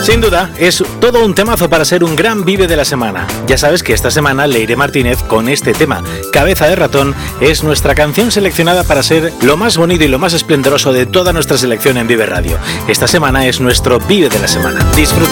Sin duda, es todo un temazo para ser un gran Vive de la semana. Ya sabes que esta semana Leire Martínez con este tema, Cabeza de ratón, es nuestra canción seleccionada para ser lo más bonito y lo más esplendoroso de toda nuestra selección en Vive Radio. Esta semana es nuestro Vive de la semana. Disfruta.